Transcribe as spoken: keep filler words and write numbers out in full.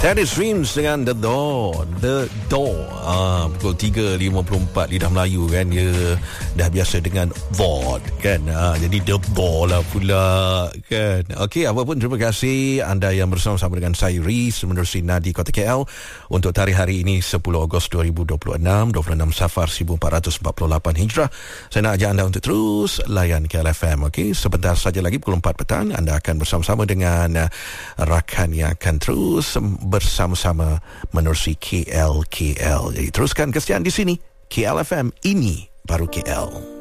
Tennis Dreams dengan The Door. The Door. Ah, pukul tiga lima puluh empat lidah Melayu kan. Dia dah biasa dengan Vod kan. Ah, jadi The Door lah pula kan. Okey, apapun terima kasih anda yang bersama-sama dengan saya Riz menerusi Nadi Kota K L untuk tarikh hari ini sepuluh Ogos dua ribu dua puluh enam, dua puluh enam Safar seribu empat ratus empat puluh lapan Hijrah. Saya nak ajak anda untuk terus layan K L F M. Okey, sebentar saja lagi pukul empat petang anda akan bersama-sama dengan uh, rakan yang akan terus bersama-sama menerusi K L K L. Jadi teruskan kesian di sini. K L F M, ini baru K L.